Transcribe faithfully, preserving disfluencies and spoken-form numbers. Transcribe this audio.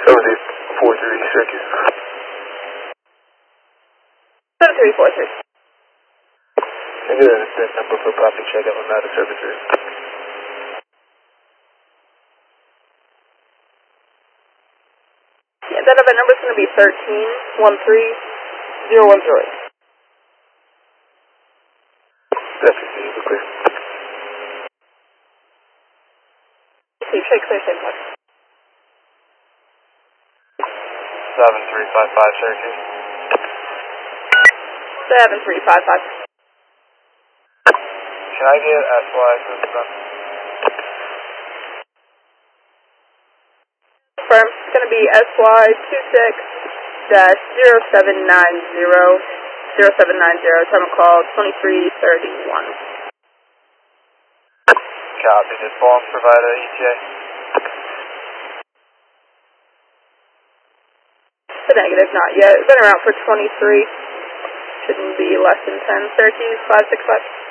seven eight four three, Syracuse. seven three four three. Can I get a SIN number for property check on out of services? Yeah, that other number is going to be thirteen one three zero one zero eight. Definitely, you're clear. Safe check, clear, safe check. seven three five five, Syracuse. seven three five five. Can I get S Y system? Firm, it's going to be S Y two six dash zero seven nine zero zero seven nine zero, time of call twenty-three thirty-one. Copy, did Boeing provide a E T A? The negative, not yet. It's been around for twenty-three. Shouldn't be less than ten. Syracuse five six five.